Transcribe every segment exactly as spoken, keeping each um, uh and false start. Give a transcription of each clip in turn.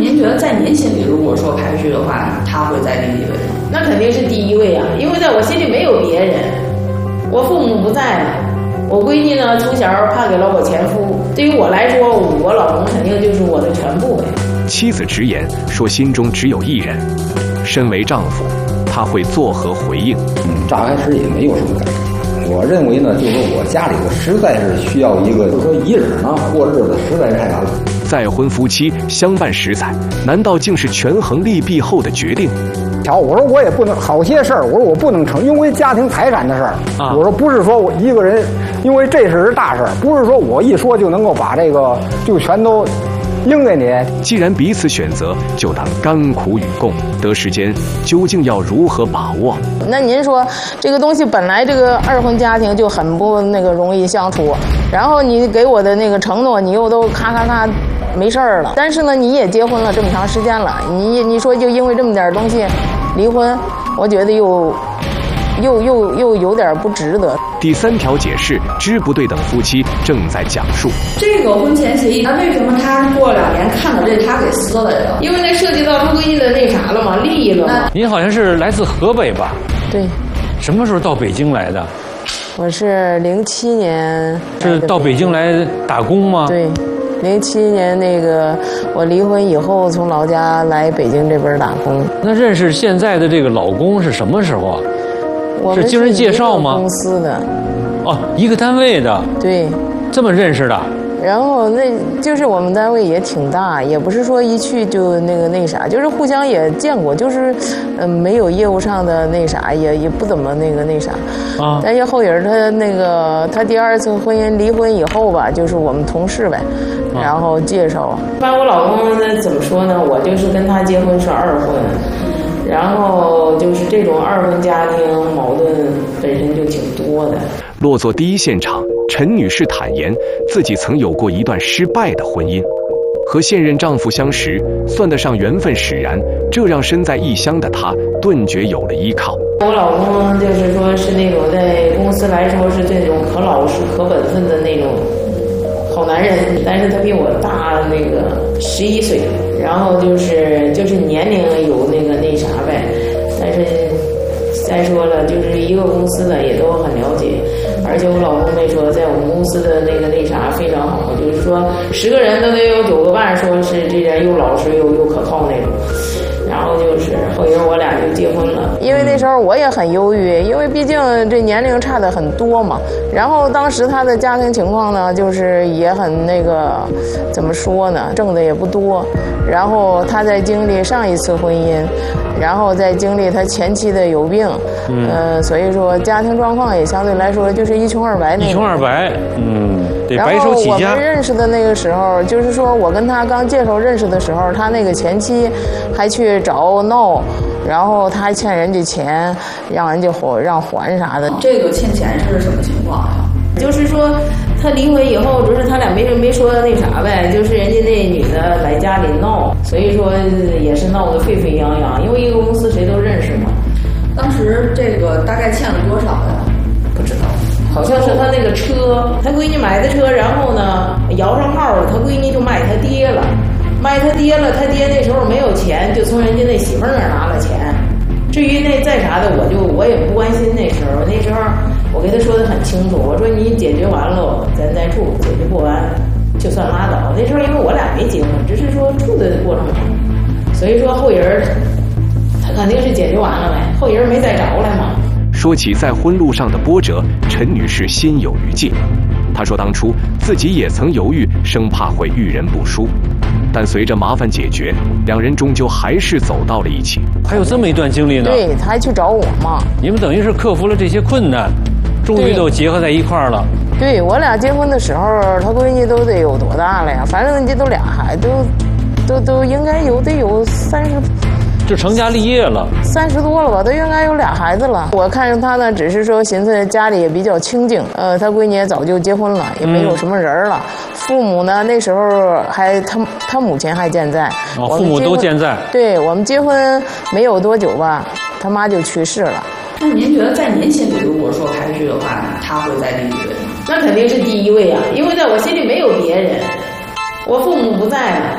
您觉得在您心里，如果说排序的话，他会在第几位？ 那肯定是第一位啊，因为在我心里没有别人，我父母不在了，我闺女呢从小判给了我前夫，对于我来说，我老公肯定就是我的全部呗。 妻子直言说，心中只有一人，身为丈夫，他会作何回应？ 嗯，乍开始也没有什么感觉。我认为呢，就是我家里头实在是需要一个，就是说一人呢过日子实在是太难了。 再婚夫妻相伴十载，难道竟是权衡利弊后的决定？ 瞧，我说我也不能好些事儿，我说我不能成，因为家庭财产的事儿、啊。我说不是说我一个人，因为这事是大事儿，不是说我一说就能够把这个就全都应给你。 既然彼此选择，就当甘苦与共。得时间究竟要如何把握？ 那您说这个东西本来这个二婚家庭就很不那个容易相处，然后你给我的那个承诺，你又都咔咔咔没事儿了。但是呢，你也结婚了这么长时间了，你你说就因为这么点东西离婚，我觉得又又又又有点不值得。 第三条解释，支不对等夫妻正在讲述这个婚前协议，那为什么他过两年看着这他给撕了呀？ 因为那涉及到他闺女的那啥了嘛，利益了嘛。 您好像是来自河北吧？ 对。 什么时候到北京来的？ 我是零七年。 是到北京来打工吗？ 对。零七年那个我离婚以后，从老家来北京这边打工。 那认识现在的这个老公是什么时候啊？ 我们是经人介绍吗？ 公司的。 哦，一个单位的。 对。 这么认识的。 然后那就是我们单位也挺大，也不是说一去就那个那啥，就是互相也见过，就是嗯、呃、没有业务上的那啥，也也不怎么那个那啥。啊。但是后人他那个他第二次婚姻离婚以后吧，就是我们同事呗。然后介绍，一般我老公怎么说呢？我就是跟他结婚是二婚，然后就是这种二婚家庭矛盾本身就挺多的。 落座第一现场，陈女士坦言自己曾有过一段失败的婚姻，和现任丈夫相识，算得上缘分使然，这让身在异乡的她顿觉有了依靠。 我老公就是说是那种在公司来说是这种可老实可本分的那种好男人，但是他比我大那个十一岁，然后就是就是年龄有那个那啥呗，但是再说了，就是一个公司的也都很了解，而且我老公那说在我们公司的那个那啥非常好，就是说十个人都得有九个半说是这人又老实又又可靠那种。然后就是后来我俩就结婚了，因为那时候我也很忧郁，因为毕竟这年龄差的很多嘛。然后当时他的家庭情况呢，就是也很那个，怎么说呢，挣的也不多。然后他在经历上一次婚姻，然后再经历他前妻的有病，嗯、呃，所以说家庭状况也相对来说就是一穷二白那种。 一穷二白，嗯，得白手起家。 然后我们认识的那个时候，就是说我跟他刚介绍认识的时候，他那个前妻还去找闹，然后他还欠人家钱，让人家还让还啥的。 这个欠钱是什么情况呀？ 就是说他离婚以后，就是他俩没没说那啥呗，就是人家那女的来家里闹，所以说也是闹得沸沸扬扬，因为一个公司谁都认识嘛。 当时这个大概欠了多少呀？不知道， 好像是他那个车，他闺女买的车，然后呢摇上号了，他闺女就卖他爹了。卖他爹了，他爹那时候没有钱，就从人家那媳妇儿那儿拿了钱。至于那再啥的，我就我也不关心那时候。那时候我跟他说的很清楚，我说你解决完了咱再处，解决不完就算拉倒。那时候因为我俩没结婚，只是说处的过程中，所以说后人他肯定是解决完了呗，后人没再找来嘛。 说起在婚路上的波折，陈女士心有余悸。她说当初自己也曾犹豫，生怕会遇人不淑，但随着麻烦解决，两人终究还是走到了一起。 还有这么一段经历呢？ 对，他还去找我嘛。 你们等于是克服了这些困难，终于都结合在一块儿了。 对，我俩结婚的时候，他闺女都得有多大了呀？反正人家都俩孩子，都都都应该有得有三十。 就成家立业了， 三十多了吧，都应该有俩孩子了。我看上他呢，只是说寻思家里也比较清静，呃，他闺女也早就结婚了，也没有什么人了。嗯、父母呢，那时候还他他母亲还健在， 哦，父母都健在。 对，我们结婚没有多久吧，他妈就去世了。 那您觉得在您心里，如果说排序的话，他会在第几位呢？ 那肯定是第一位啊，因为在我心里没有别人，我父母不在了。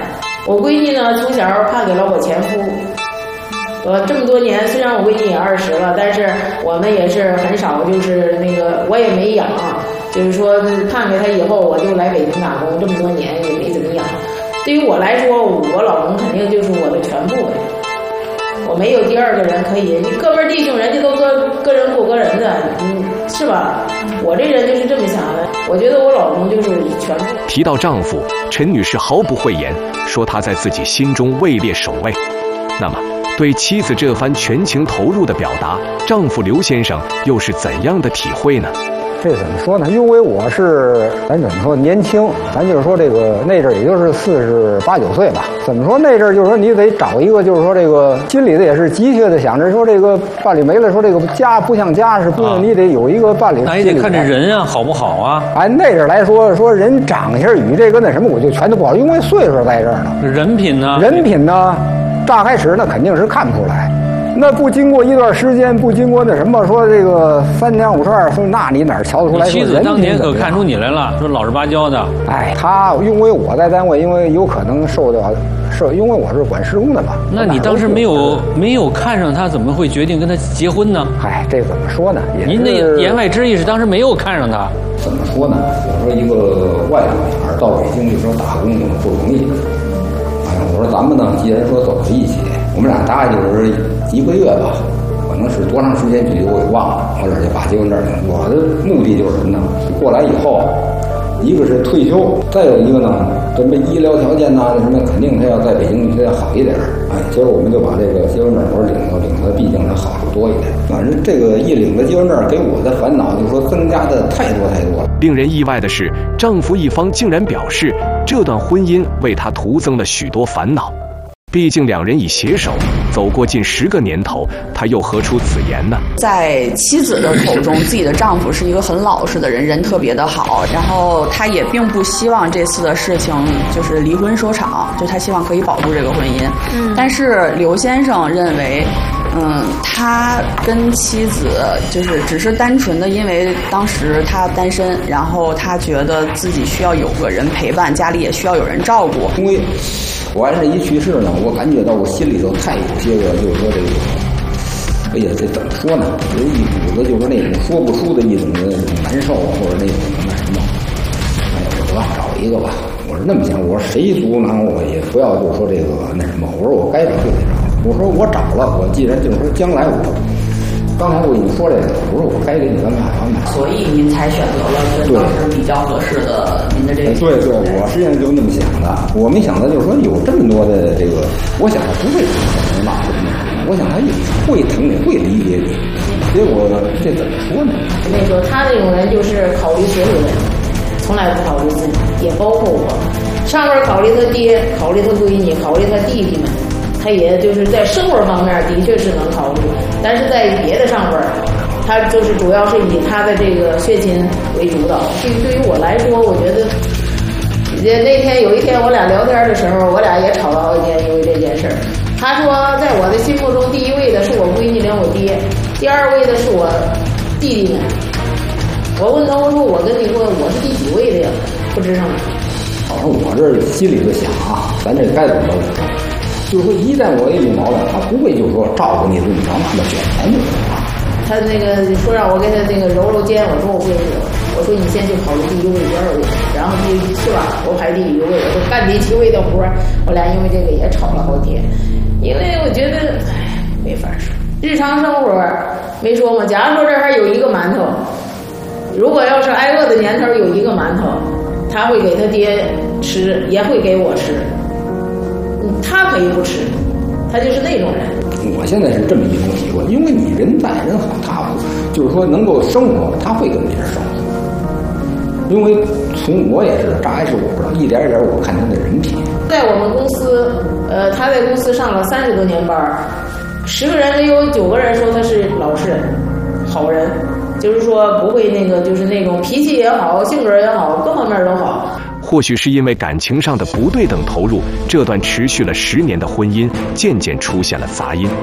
我闺女呢，从小判给了我前夫。呃，这么多年，虽然我闺女也二十了，但是我们也是很少，就是那个我也没养，就是说判给他以后，我就来北京打工，这么多年也没怎么养。对于我来说，我老公肯定就是我的全部呗。我没有第二个人可以，你哥们弟兄，人家都个个人过个人的，嗯，是吧？我这人就是这么想的，我觉得我老公就是全部。 提到丈夫，陈女士毫不讳言，说她在自己心中位列首位。那么，对妻子这番全情投入的表达，丈夫刘先生又是怎样的体会呢？ 这怎么说呢？因为我是咱怎么说年轻，咱就是说这个那阵儿也就是四十八九岁吧。怎么说那阵儿就是说你得找一个，就是说这个心里的也是急切的想着说这个伴侣没了，说这个家不像家是不，啊、你得有一个伴侣。 那也得看这人啊好不好啊？ 哎，那阵儿来说说人长相与这个那什么，我就全都不好，因为岁数在这儿呢。 人品呢？ 人品呢？乍开始那肯定是看不出来。那不经过一段时间，不经过那什么，说这个三年五十二，说那你哪儿瞧得出来？ 妻子当年可看出你来了，说老实巴交的。 哎，他因为我在单位，因为有可能受到受，因为我是管施工的嘛。 那你当时没有没有看上他，怎么会决定跟他结婚呢？ 哎，这怎么说呢？ 您的言外之意是当时没有看上他？ 怎么说呢？我说一个外国女孩到北京就说打工不容易。哎，我说咱们呢，既然说走在一起。我们俩大概就是一个月吧，可能是多长时间距离我给忘了。我这就把结婚证领。我的目的就是什么呢？过来以后，一个是退休，再有一个呢，什么医疗条件呐、啊，什么肯定他要在北京他要好一点。哎，结果我们就把这个结婚证我领了，领了，毕竟它好处多一点。反正这个一领了结婚证，给我的烦恼就是说增加的太多太多了。 令人意外的是，丈夫一方竟然表示，这段婚姻为他徒增了许多烦恼。毕竟两人已携手走过近十个年头，他又何出此言呢？ 在妻子的口中，自己的丈夫是一个很老实的人，人特别的好，然后他也并不希望这次的事情就是离婚收场，就他希望可以保住这个婚姻。嗯，但是刘先生认为，嗯，他跟妻子就是只是单纯的因为当时他单身，然后他觉得自己需要有个人陪伴，家里也需要有人照顾。 因为我爱人一去世呢，我感觉到我心里头太有些个，就是说这个，哎呀，这怎么说呢？有一股子就是那种说不出的一种的难受啊，或者那种那什么。哎呀，我得找一个吧，我是那么想，我说谁阻挡我也不要就说这个那什么，我说我该找就得找，我说我找了，我既然就是说将来我。刚才我已经说这个，我说我该给你安排安排， 所以您才选择了跟当时比较合适的您的这个。 对对，我实际上就那么想的，我没想到就是说有这么多的这个，我想他不会疼骂什么，我想他也会疼你，会理解你。结果这怎么说呢？ 那个他这种人就是考虑所有人，从来不考虑自己，也包括我。上边考虑他爹，考虑他闺女，考虑他弟弟们。他也就是在生活方面的确是能考虑，但是在别的上边，他就是主要是以他的这个血亲为主导。对于对于我来说，我觉得，那天有一天我俩聊天的时候，我俩也吵了好几天，因为这件事儿。他说，在我的心目中，第一位的是我闺女跟我爹，第二位的是我弟弟们。我问他，我说我跟你说，我是第几位的呀？不知道。 好像我这心里头想啊，咱这该怎么着？就是说，一旦我有毛病，他不会就是说照顾你怎么着，那么卷钱就行了。 他那个说让我给他那个揉揉肩，我说我不揉，我说你先去考虑第一位、第二位，然后第是吧？我排第一位，我说干第七位的活儿，我俩因为这个也吵了好几天。因为我觉得，哎，没法说。日常生活没说嘛，假如说这还有一个馒头，如果要是挨饿的年头有一个馒头，他会给他爹吃，也会给我吃。他可以不吃，他就是那种人。 我现在是这么一种体会，因为你人在人好，他就是说能够生活，他会跟别人生活。因为从我也是，乍开始我不知道，一点一点我看他的人品。 在我们公司，呃，他在公司上了三十多年班，十个人里有九个人说他是老实人、好人，就是说不会那个，就是那种脾气也好，性格也好，各方面都好。 或许是因为感情上的不对等投入，这段持续了十年的婚姻渐渐出现了杂音。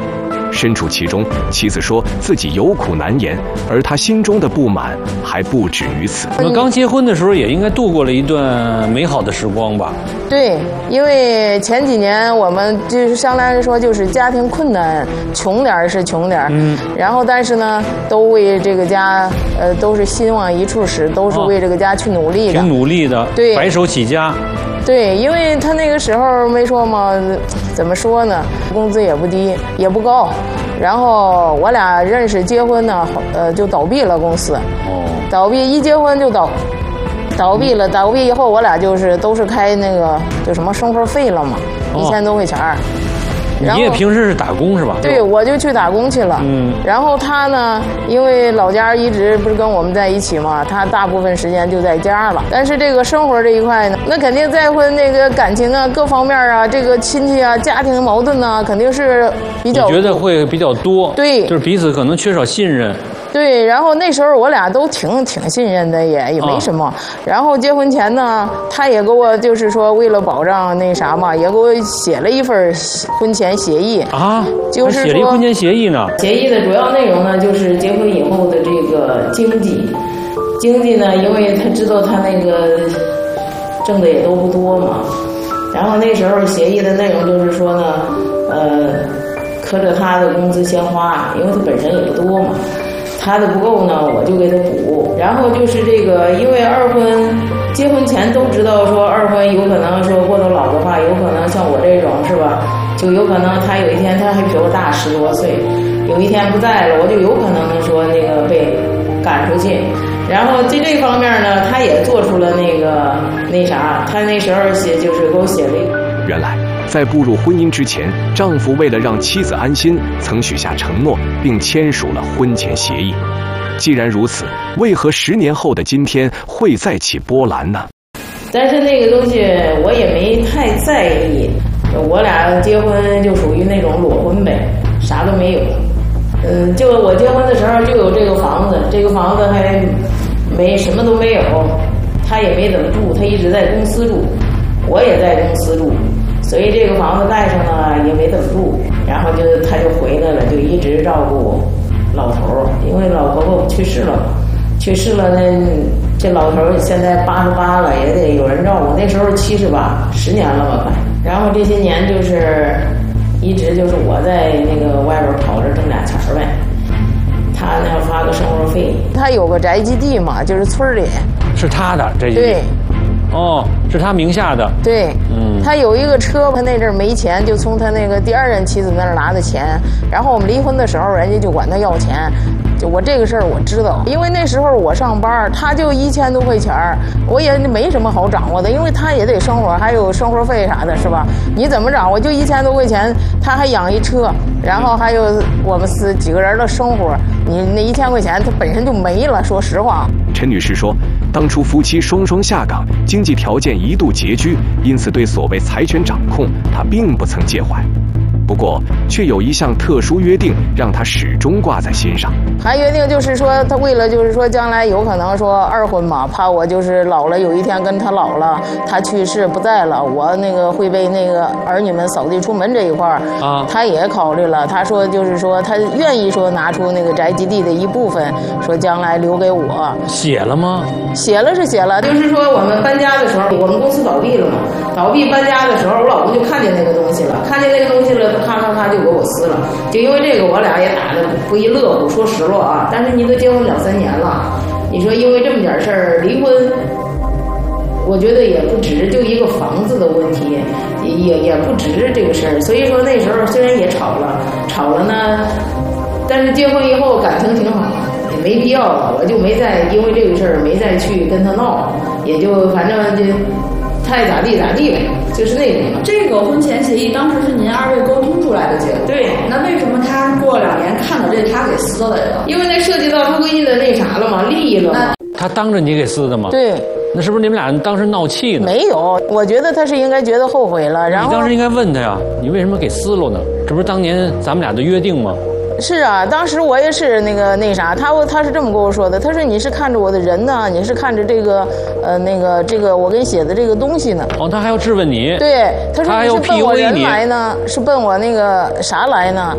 身处其中，妻子说自己有苦难言，而他心中的不满还不止于此。 那刚结婚的时候也应该度过了一段美好的时光吧？ 对，因为前几年我们就是相对来说就是家庭困难，穷点儿是穷点儿，嗯，然后但是呢，都为这个家，呃，都是心往一处使，都是为这个家去努力的， 挺努力的， 对， 白手起家。 对，因为他那个时候没说嘛，怎么说呢？工资也不低，也不高。然后我俩认识结婚呢，呃，就倒闭了公司。哦。倒闭一结婚就倒，倒闭了。倒闭以后，我俩就是都是开那个就什么生活费了嘛，一千多块钱儿。 你也平时是打工是吧？ 对，我就去打工去了。嗯。然后他呢，因为老家一直不是跟我们在一起嘛，他大部分时间就在家了。但是这个生活这一块呢，那肯定再婚那个感情啊，各方面啊，这个亲戚啊，家庭矛盾呢，肯定是比较。 你觉得会比较多？ 对， 就是彼此可能缺少信任。 对，然后那时候我俩都挺挺信任的，也也没什么。啊、然后结婚前呢，他也给我就是说为了保障那啥嘛，也给我写了一份婚前协议啊， 就是说写了一婚前协议呢。 协议的主要内容呢，就是结婚以后的这个经济，经济呢，因为他知道他那个挣的也都不多嘛，然后那时候协议的内容就是说呢，呃，磕着他的工资先花，因为他本身也不多嘛。他的不够呢，我就给他补。然后就是这个，因为二婚结婚前都知道说二婚有可能说过到老的话，有可能像我这种是吧，就有可能他有一天他还比我大十多岁，有一天不在了，我就有可能说那个被赶出去。然后在这方面呢，他也做出了那个那啥，他那时候写就是给我写了一个。 原来在步入婚姻之前，丈夫为了让妻子安心，曾许下承诺，并签署了婚前协议。既然如此，为何十年后的今天会再起波澜呢？ 但是那个东西我也没太在意，我俩结婚就属于那种裸婚呗，啥都没有。嗯，就我结婚的时候就有这个房子，这个房子还没什么都没有，他也没怎么住，他一直在公司住，我也在公司住。所以这个房子盖上呢也没怎么住，然后就他就回来了，就一直照顾老头儿，因为老婆婆去世了嘛，去世了那这老头儿现在八十八了，也得有人照顾。那时候七十八，十年了吧快。然后这些年就是一直就是我在那个外边跑着挣俩钱儿呗，他那发个生活费。他有个宅基地嘛，就是村里。 是他的这些。 对。 哦，是他名下的。 对，嗯，他有一个车，他那阵儿没钱，就从他那个第二任妻子那儿拿的钱。然后我们离婚的时候，人家就管他要钱。就我这个事儿我知道，因为那时候我上班，他就一千多块钱儿，我也没什么好掌握的，因为他也得生活，还有生活费啥的，是吧？你怎么掌握？就一千多块钱，他还养一车，然后还有我们四几个人的生活，你那一千块钱，他本身就没了。说实话， 陈女士说，当初夫妻双双下岗，经济条件一度拮据，因此对所谓财权掌控，她并不曾介怀。不过，却有一项特殊约定，让他始终挂在心上。 还约定就是说，他为了就是说将来有可能说二婚嘛，怕我就是老了，有一天跟他老了，他去世不在了，我那个会被那个儿女们扫地出门这一块儿啊，他也考虑了。他说就是说他愿意说拿出那个宅基地的一部分，说将来留给我。 写了吗？ 写了是写了，就是说我们搬家的时候，我们公司倒闭了嘛，倒闭搬家的时候，我老公就看见那个东西了，看见那个东西了。咔咔咔就给我撕了，就因为这个我俩也打得不亦乐乎。说实话啊，但是你都结婚两三年了，你说因为这么点事儿离婚，我觉得也不值，就一个房子的问题，也也也不值这个事儿。所以说那时候虽然也吵了，吵了呢，但是结婚以后感情挺好，也没必要了，我就没再因为这个事儿没再去跟他闹，也就反正就。他爱咋地咋地呗，就是那种。 这个婚前协议当时是您二位沟通出来的结果。 对， 那为什么他过两年看到这他给撕了呀？ 因为那涉及到他闺女的那啥了嘛，利益了嘛。 他当着你给撕的吗？ 对。 那是不是你们俩当时闹气呢？ 没有，我觉得他是应该觉得后悔了。然后你当时应该问他呀，你为什么给撕了呢？这不是当年咱们俩的约定吗？ 是啊，当时我也是那个那啥，他他是这么跟我说的，他说你是看着我的人呢，你是看着这个呃那个这个我给你写的这个东西呢。 哦，他还要质问你。 对，他说你是奔我人来呢，是奔我那个啥来呢？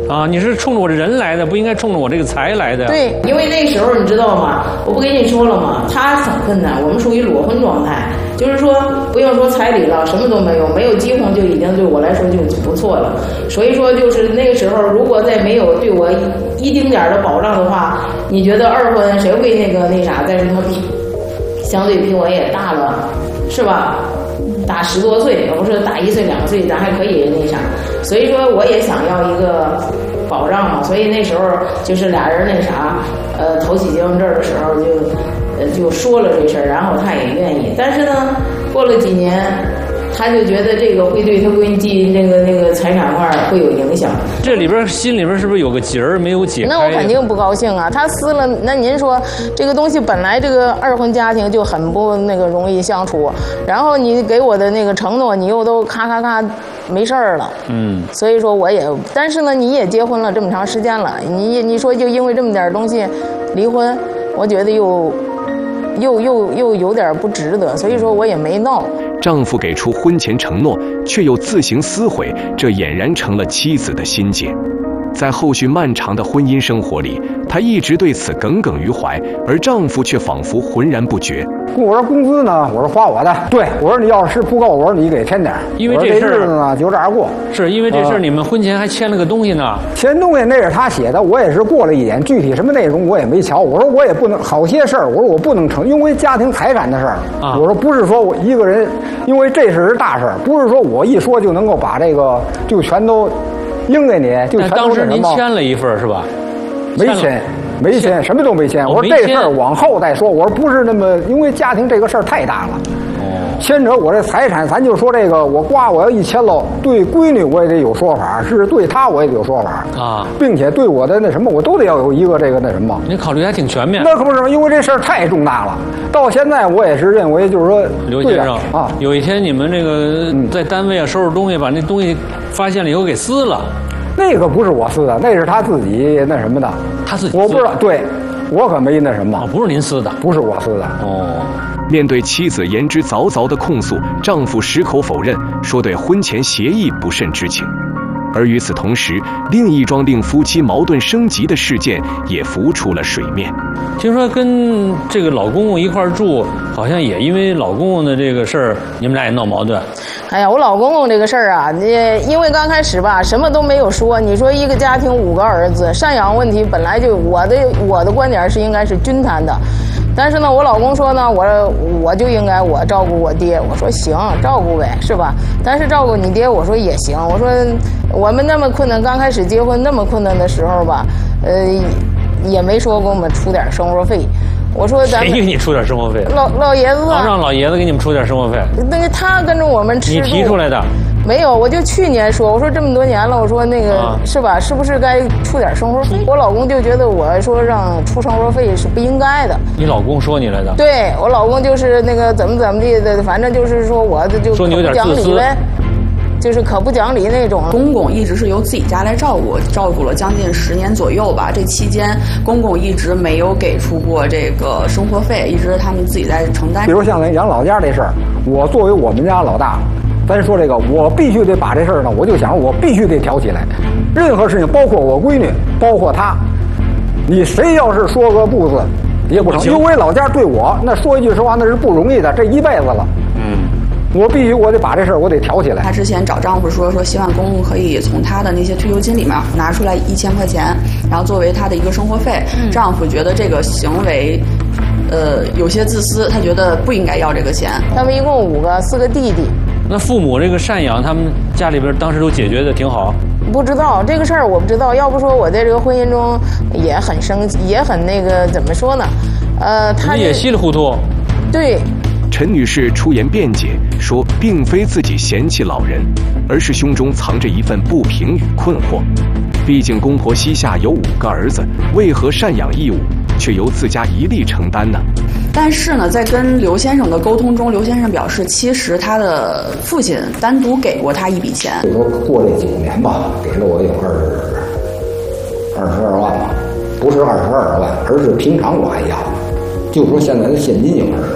啊，你是冲着我这人来的，不应该冲着我这个财来的。 对，因为那时候你知道吗？我不跟你说了吗？他很困难，我们属于裸婚状态，就是说不用说彩礼了，什么都没有，没有结婚就已经对我来说就不错了。所以说，就是那个时候，如果再没有对我一丁点的保障的话，你觉得二婚谁会那个那啥？但是他比相对比我也大了，是吧？大十多岁，不是大一岁两岁，咱还可以那啥。所以说，我也想要一个保障嘛。所以那时候就是俩人那啥，呃，头起结婚证的时候就，呃，就说了这事儿，然后他也愿意。但是呢，过了几年，他就觉得这个会对他闺女进那个那个财产块会有影响。 这里边心里边是不是有个结儿没有解开？ 那我肯定不高兴啊！他撕了，那您说这个东西本来这个二婚家庭就很不那个容易相处，然后你给我的那个承诺，你又都咔咔咔没事儿了。嗯，所以说我也，但是呢，你也结婚了这么长时间了，你你说就因为这么点东西离婚，我觉得又又又又有点不值得，所以说我也没闹。 丈夫给出婚前承诺，却又自行撕毁，这俨然成了妻子的心结。在后续漫长的婚姻生活里，她一直对此耿耿于怀，而丈夫却仿佛浑然不觉。 我说工资呢？我说花我的。对，我说你要是不够，我说你给添点。 因为这事日子呢就这样过。 是因为这事儿，你们婚前还签了个东西呢。 签东西那是他写的，我也是过了一点，具体什么内容我也没瞧。我说我也不能好些事儿，我说我不能成，因为家庭财产的事儿。啊，我说不是说我一个人，因为这事是大事儿，不是说我一说就能够把这个就全都。应给你就全都是什么？ 当时您签了一份是吧？ 没签，没签，什么都没签。我说这事儿往后再说。我说不是那么，因为家庭这个事儿太大了。哦。牵扯我这财产，咱就说这个，我瓜我要一签喽，对闺女我也得有说法，是对她我也得有说法啊，并且对我的那什么，我都得要有一个这个那什么。 你考虑还挺全面。 那可不是，因为这事儿太重大了。到现在我也是认为，就是说， 刘先生啊，有一天你们这个在单位啊收拾东西，把那东西发现了以后给撕了。 那个不是我撕的，那是他自己那什么的。 他自己我不知道，对，我可没那什么。 哦，不是您撕的， 不是我撕的。 哦。面对妻子言之凿凿的控诉，丈夫矢口否认，说对婚前协议不甚知情。而与此同时，另一桩令夫妻矛盾升级的事件也浮出了水面。 听说跟这个老公公一块住，好像也因为老公公的这个事儿，你们俩也闹矛盾。 哎呀，我老公公这个事儿啊，你因为刚开始吧，什么都没有说。你说一个家庭五个儿子，赡养问题本来就我的我的观点是应该是均摊的。但是呢，我老公说呢，我我就应该我照顾我爹。我说行，照顾呗，是吧？但是照顾你爹，我说也行。我说我们那么困难，刚开始结婚那么困难的时候吧，呃，也没说给我们出点生活费。我说咱谁给你出点生活费？ 老老爷子啊，让老爷子给你们出点生活费。 那个他跟着我们吃。 你提出来的？ 没有，我就去年说，我说这么多年了，我说那个、啊、是吧？是不是该出点生活费？我老公就觉得我说让出生活费是不应该的。 你老公说你来的？ 对，我老公就是那个怎么怎么地的，反正就是说我就说你有点讲理呗。就是可不讲理那种。 公公一直是由自己家来照顾，照顾了将近十年左右吧。这期间，公公一直没有给出过这个生活费，一直是他们自己在承担。 比如像咱养老家这事儿，我作为我们家老大，咱说这个，我必须得把这事儿呢，我就想我必须得挑起来。任何事情，包括我闺女，包括她，你谁要是说个不字，也不成。因为老家对我那说一句实话，那是不容易的，这一辈子了。嗯。我必须，我得把这事儿，我得挑起来。 她之前找丈夫说，说希望公公可以从她的那些退休金里面拿出来一千块钱，然后作为她的一个生活费。嗯、丈夫觉得这个行为，呃，有些自私，他觉得不应该要这个钱。 他们一共五个，四个弟弟。 那父母这个赡养，他们家里边当时都解决的挺好。 不知道这个事儿，我不知道。要不说我在这个婚姻中也很生气，也很那个怎么说呢？呃，他也稀里糊涂。 对。 陈女士出言辩解说，并非自己嫌弃老人，而是胸中藏着一份不平与困惑。毕竟公婆膝下有五个儿子，为何赡养义务却由自家一力承担呢？ 但是呢，在跟刘先生的沟通中，刘先生表示，其实他的父亲单独给过他一笔钱。 就说过这九年吧，给了我有二二十二万吧，不是二十二万，而是平常我还要，就说现在的现金有二十二万。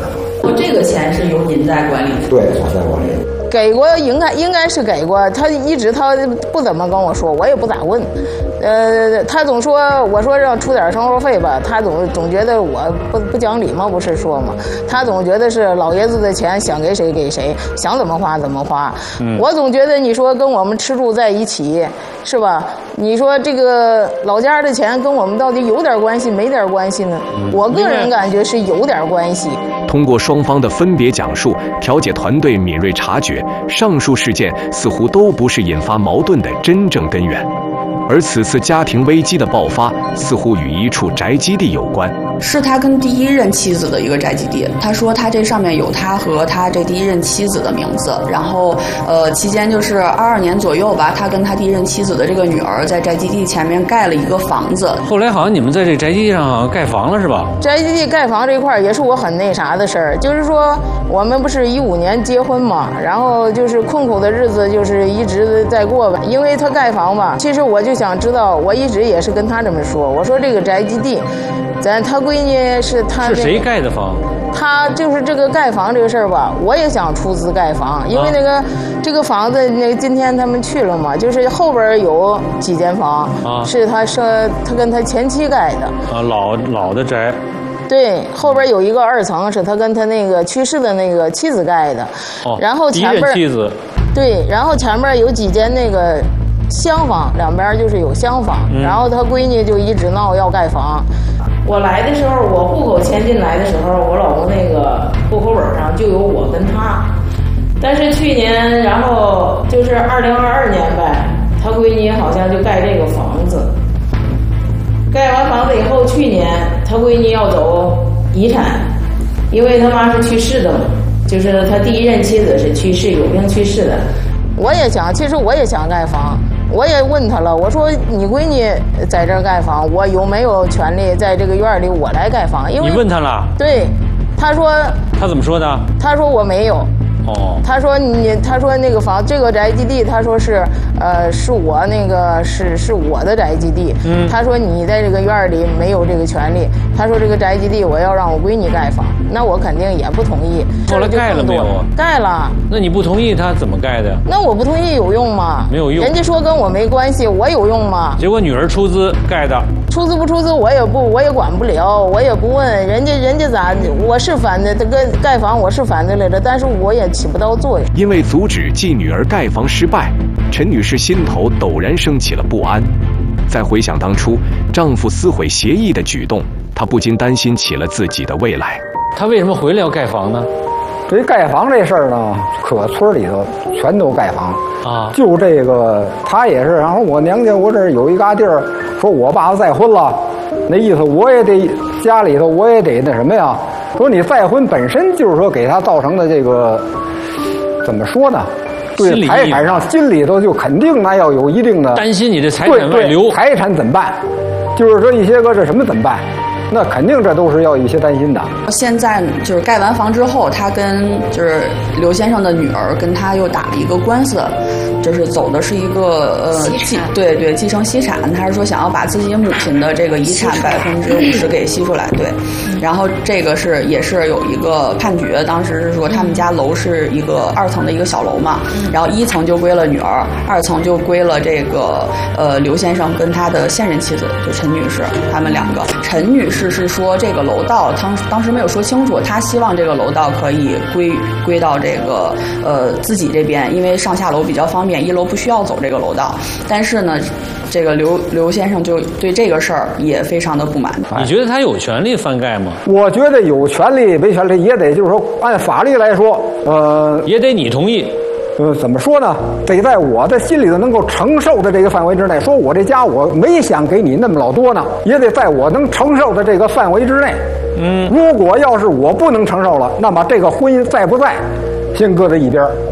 这个钱是由您在管理的？ 对，我在管理。 给过，应该应该是给过。他一直他不怎么跟我说，我也不咋问。呃，他总说，我说要出点生活费吧，他总总觉得我不不讲理嘛，不是说嘛？他总觉得是老爷子的钱想给谁给谁，想怎么花怎么花。嗯、我总觉得你说跟我们吃住在一起，是吧？你说这个老家的钱跟我们到底有点关系没点关系呢？嗯、我个人感觉是有点关系。 通过双方的分别讲述，调解团队敏锐察觉，上述事件似乎都不是引发矛盾的真正根源。而此次家庭危机的爆发，似乎与一处宅基地有关。 是他跟第一任妻子的一个宅基地。他说他这上面有他和他这第一任妻子的名字。然后，呃，期间就是二二年左右吧，他跟他第一任妻子的这个女儿在宅基地前面盖了一个房子。 后来好像你们在这宅基地上好像盖房了是吧？ 宅基地盖房这块也是我很那啥的事儿，就是说我们不是一五年结婚嘛，然后就是困苦的日子就是一直在过吧。因为他盖房吧，其实我就想知道，我一直也是跟他这么说，我说这个宅基地。咱他闺女是他、那个、 是谁盖的房？ 他就是这个盖房这个事儿吧，我也想出资盖房，因为那个、啊、这个房子，那个今天他们去了嘛，就是后边有几间房，啊、是他是他跟他前妻盖的啊，老老的宅。 对，后边有一个二层是他跟他那个去世的那个妻子盖的， 哦， 然后前边妻子。 对，然后前面有几间那个厢房，两边就是有厢房，嗯、然后他闺女就一直闹要盖房。我来的时候，我户口迁进来的时候，我老公那个户口本上就有我跟他。但是去年，然后就是二零二二年呗，他闺女好像就盖这个房子。盖完房子以后，去年他闺女要走遗产，因为他妈是去世的嘛，就是他第一任妻子是去世，有病去世的。我也想，其实我也想盖房。我也问他了，我说你闺女在这儿盖房，我有没有权利在这个院里我来盖房？因为你问他了？ 对，他说他怎么说的？ 他说我没有。 哦， 他说你，他说那个房，这个宅基地，他说是，呃，是我那个是是我的宅基地。嗯，他说你在这个院里没有这个权利。他说这个宅基地我要让我闺女盖房，那我肯定也不同意。 后来盖了没有啊？ 盖了。 那你不同意他怎么盖的？ 那我不同意有用吗？ 没有用。 人家说跟我没关系，我有用吗？ 结果女儿出资盖的。 出资不出资我也不我也管不了，我也不问人家人家咋，我是反对这个盖房，我是反对来着，但是我也起不到作用。 因为阻止继女儿盖房失败，陈女士心头陡然升起了不安。再回想当初丈夫撕毁协议的举动，她不禁担心起了自己的未来。 她为什么回来要盖房呢？ 这盖房这事儿呢，可村里头全都盖房啊。 就这个，他也是。然后我娘家我这有一嘎地儿，说我爸再婚了，那意思我也得家里头我也得那什么呀？说你再婚本身就是说给他造成的这个怎么说呢？对财产上心里头就肯定那要有一定的担心你这财产外流， 财产怎么办？就是说一些个这什么怎么办？那肯定这都是要有一些担心的。 现在就是盖完房之后，他跟就是刘先生的女儿跟他又打了一个官司，就是走的是一个呃继对对继承稀产，他是说想要把自己母亲的这个遗产百分之五十给吸出来，对。然后这个是也是有一个判决，当时是说他们家楼是一个二层的一个小楼嘛，然后一层就归了女儿，二层就归了这个呃刘先生跟他的现任妻子就陈女士他们两个。陈女士是说这个楼道当当时没有说清楚，她希望这个楼道可以归归到这个呃自己这边，因为上下楼比较方便，一楼不需要走这个楼道。但是呢，这个刘刘先生就对这个事儿也非常的不满。 你觉得他有权利翻盖吗？ 我觉得有权利没权利也得就是说按法律来说，呃， 也得你同意。 呃，怎么说呢？得在我的心里头能够承受的这个范围之内。说我这家我没想给你那么老多呢，也得在我能承受的这个范围之内。 嗯， 如果要是我不能承受了，那么这个婚姻在不在，先搁在一边。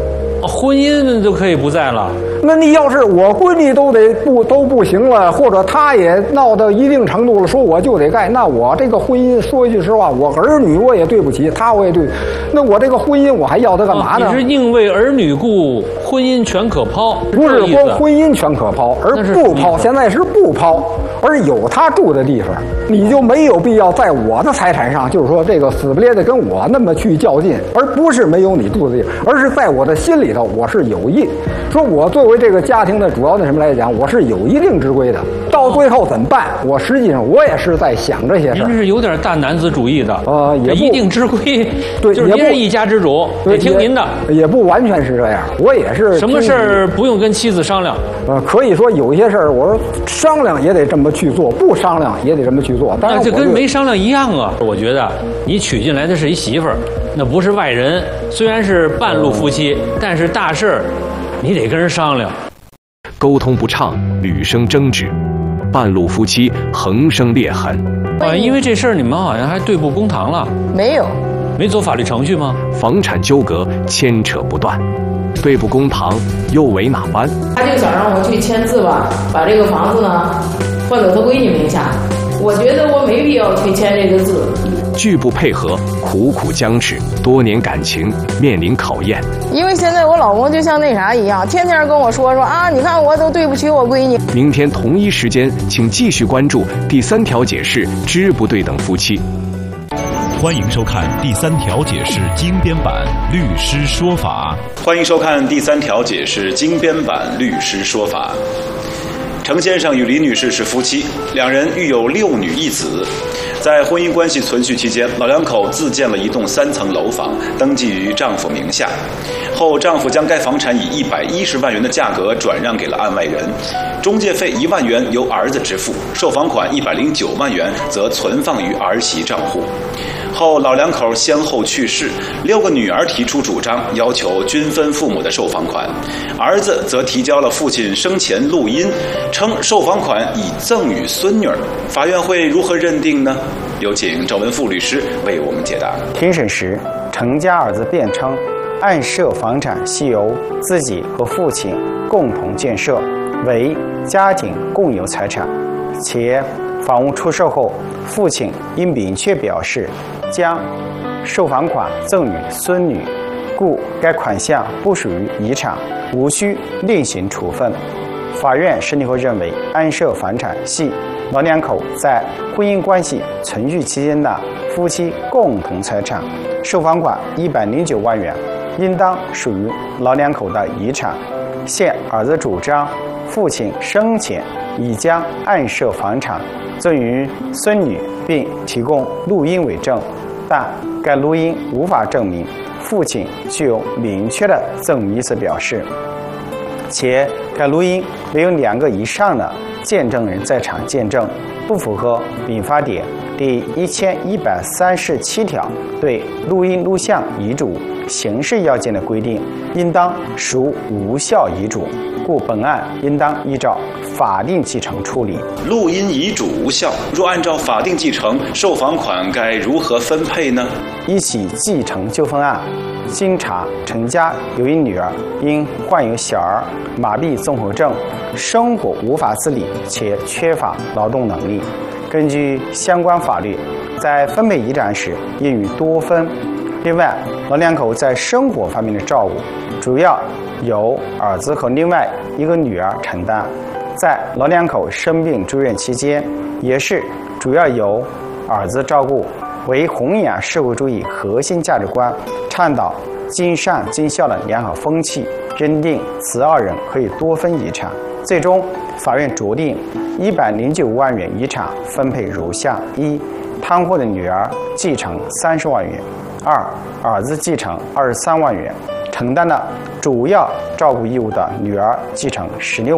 婚姻就可以不在了。 那你要是我闺女都得不都不行了，或者她也闹到一定程度了，说我就得盖，那我这个婚姻说一句实话，我儿女我也对不起，她我也对，那我这个婚姻我还要它干嘛呢？ 哦、你是宁为儿女故，婚姻全可抛。 不是光婚姻全可抛，而不抛，现在是不抛，而有他住的地方，你就没有必要在我的财产上，就是说这个死不咧的跟我那么去较劲，而不是没有你住的地方，而是在我的心里头，我是有意，说我作为这个家庭的主要的什么来讲，我是有一定之规的。到最后怎么办？我实际上我也是在想这些事儿。 您是有点大男子主义的， 呃，也一定之规， 对， 就是您是一家之主，得听您的。 也不完全是这样，我也是什么事儿不用跟妻子商量。 呃，可以说有一些事儿，我说商量也得这么去做，不商量也得这么去做。当然， 这跟没商量一样啊。我觉得你娶进来的是一媳妇儿，那不是外人。虽然是半路夫妻，但是大事儿你得跟人商量。 沟通不畅，屡生争执，半路夫妻横生裂痕。 啊，因为这事儿你们好像还对簿公堂了？ 没有， 没走法律程序吗？ 房产纠葛牵扯不断，对簿公堂又为哪般？ 他就想让我去签字吧，把这个房子呢换到他闺女名下。我觉得我没必要去签这个字。 拒不配合，苦苦僵持，多年感情面临考验。 因为现在我老公就像那啥一样，天天跟我说说啊，你看我都对不起我闺女。 明天同一时间，请继续关注第三条解释之不对等夫妻。 欢迎收看第三条解释精编版律师说法。 欢迎收看第三条解释精编版律师说法。程先生与李女士是夫妻，两人育有六女一子。在婚姻关系存续期间，老两口自建了一栋三层楼房，登记于丈夫名下。后丈夫将该房产以一百一十万元的价格转让给了案外人，中介费一万元由儿子支付，售房款一百零九万元则存放于儿媳账户。后老两口先后去世，六个女儿提出主张，要求均分父母的售房款，儿子则提交了父亲生前录音，称售房款已赠与孙女儿。法院会如何认定呢？有请赵文富律师为我们解答。 庭审时，程家儿子辩称，案涉房产系由自己和父亲共同建设，为家庭共有财产，且房屋出售后，父亲应明确表示将售房款赠与孙女，故该款项不属于遗产，无需另行处分。法院审理后认为，案涉房产系老两口在婚姻关系存续期间的夫妻共同财产，售房款一百零九万元应当属于老两口的遗产。现儿子主张父亲生前已将案涉房产赠与孙女，并提供录音为证，但该录音无法证明父亲具有明确的赠与意思表示，且该录音没有两个以上的见证人在场见证，不符合民法典第一千一百三十七条对录音录像遗嘱形式要件的规定，应当属无效遗嘱，故本案应当依照法定继承处理。 录音遗嘱无效，若按照法定继承，售房款该如何分配呢？ 一起继承纠纷案，经查，程家有一女儿因患有小儿麻痹综合症，生活无法自理且缺乏劳动能力。根据相关法律，在分配遗产时应予多分。另外，老两口在生活方面的照顾主要由儿子和另外一个女儿承担。在老两口生病住院期间，也是主要由儿子照顾，为弘扬社会主义核心价值观，倡导尽善尽孝的良好风气，认定此二人可以多分遗产。最终，法院酌定一百零九万元遗产分配如下：一、摊货的女儿继承三十万元；二、儿子继承二十三万元；承担的主要照顾义务的女儿继承十六。